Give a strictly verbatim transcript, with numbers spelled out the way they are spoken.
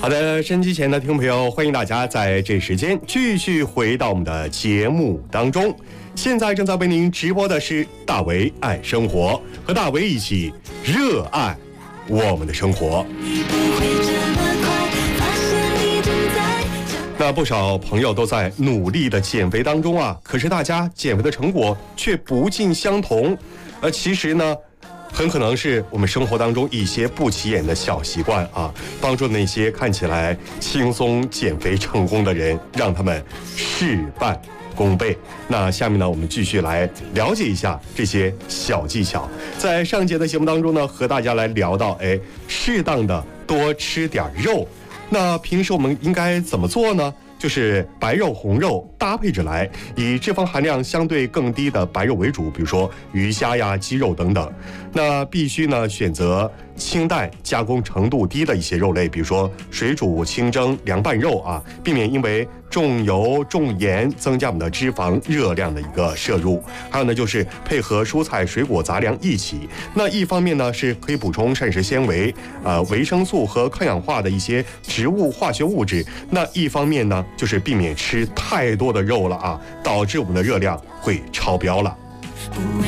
好的，收音机前的听众朋友，欢迎大家在这时间继续回到我们的节目当中。现在正在为您直播的是大为爱生活，和大为一起热爱我们的生活。那不少朋友都在努力的减肥当中啊，可是大家减肥的成果却不尽相同。而其实呢，很可能是我们生活当中一些不起眼的小习惯啊，帮助那些看起来轻松减肥成功的人，让他们事半功倍。那下面呢，我们继续来了解一下这些小技巧。在上节的节目当中呢，和大家来聊到，哎，适当的多吃点肉。那平时我们应该怎么做呢？就是白肉红肉搭配着来，以脂肪含量相对更低的白肉为主，比如说鱼虾呀、鸡肉等等。那必须呢选择清淡、加工程度低的一些肉类，比如说水煮、清蒸、凉拌肉啊，避免因为重油重盐增加我们的脂肪热量的一个摄入。还有呢，就是配合蔬菜水果杂粮一起。那一方面呢是可以补充膳食纤维、呃维生素和抗氧化的一些植物化学物质。那一方面呢，就是避免吃太多的肉了啊，导致我们的热量会超标了。